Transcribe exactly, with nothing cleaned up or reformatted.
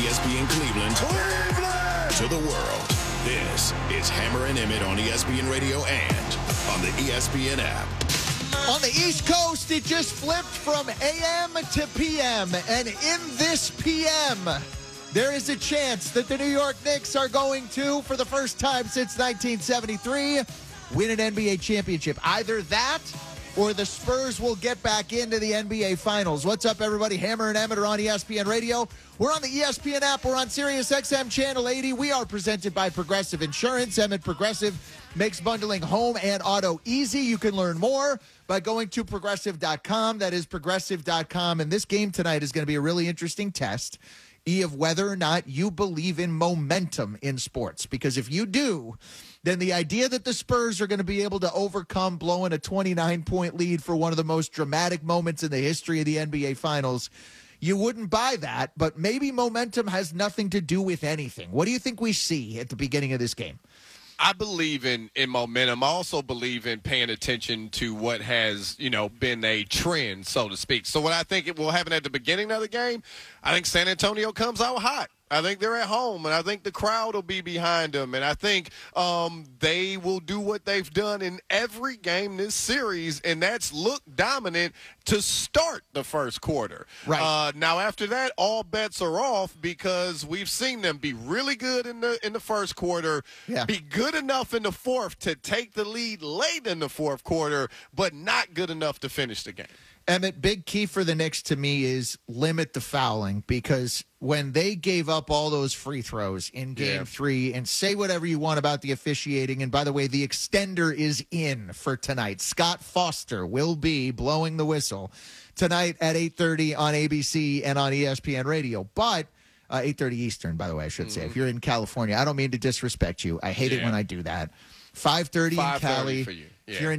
S P N Cleveland, Cleveland to the world. This is Hammer and Emmett on E S P N Radio and on the E S P N app. On the East Coast, it just flipped from A M to P M. And in this P M, there is a chance that the New York Knicks are going to, for the first time since nineteen seventy-three, win an N B A championship. Either that or the Spurs will get back into the N B A Finals. What's up, everybody? Hammer and Emmett are on E S P N Radio. We're on the E S P N app. We're on Sirius X M Channel eighty. We are presented by Progressive Insurance. Emmett Progressive makes bundling home and auto easy. You can learn more by going to progressive dot com. That is progressive dot com. And this game tonight is going to be a really interesting test, E, of whether or not you believe in momentum in sports. Because if you do, then the idea that the Spurs are going to be able to overcome blowing a twenty-nine point lead for one of the most dramatic moments in the history of the N B A Finals, you wouldn't buy that. But maybe momentum has nothing to do with anything. What do you think we see at the beginning of this game? I believe in, in momentum. I also believe in paying attention to what has, you know, been a trend, so to speak. So what I think it will happen at the beginning of the game, I think San Antonio comes out hot. I think they're at home, and I think the crowd will be behind them. And I think um, they will do what they've done in every game this series, and that's look dominant to start the first quarter. Right. Uh, now, after that, all bets are off because we've seen them be really good in the in the first quarter, yeah. be good enough in the fourth to take the lead late in the fourth quarter, but not good enough to finish the game. Emmett, big key for the Knicks to me is limit the fouling, because when they gave up all those free throws in game yeah. three, and say whatever you want about the officiating, and by the way, the extender is in for tonight. Scott Foster will be blowing the whistle tonight at eight thirty on A B C and on E S P N Radio. But uh, eight thirty Eastern, by the way, I should mm-hmm. say. If you're in California, I don't mean to disrespect you. I hate yeah. it when I do that. five thirty in Cali. For you. Yeah. If you're in